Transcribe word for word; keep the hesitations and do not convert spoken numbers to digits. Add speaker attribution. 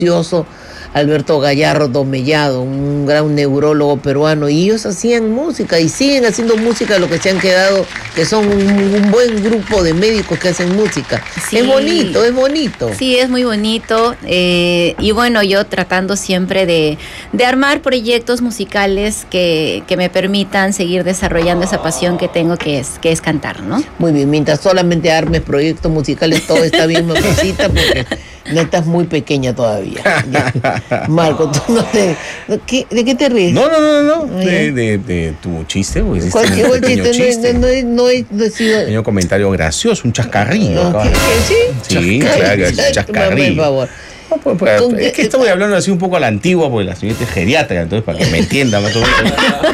Speaker 1: Alberto Gallardo Mellado, un gran neurólogo peruano, y ellos hacían música y siguen haciendo música, lo que se han quedado, que son un, un buen grupo de médicos que hacen música. Sí. Es bonito, es bonito.
Speaker 2: Sí, es muy bonito, eh, y bueno, yo tratando siempre de, de armar proyectos musicales que, que me permitan seguir desarrollando esa pasión que tengo, que es, que es cantar, ¿no?
Speaker 1: Muy bien, mientras solamente armes proyectos musicales, todo está bien, mamacita, porque neta es muy pequeña todavía. Ya. Marco, tú no te... ¿qué, ¿de qué te ríes?
Speaker 3: No, no, no, no, no. De, de, de tu chiste, pues.
Speaker 1: Cualquier
Speaker 3: un
Speaker 1: chiste,
Speaker 3: chiste.
Speaker 1: No, no, no, no, no he sido...
Speaker 3: Un pequeño comentario gracioso, un chascarrillo.
Speaker 1: No, ¿qué, qué,
Speaker 3: sí, claro, es un chascarrillo.
Speaker 1: Por favor.
Speaker 3: No, pues, pues, es que estoy hablando así un poco a la antigua, porque la señorita es geriatra, entonces para que me entienda más o menos.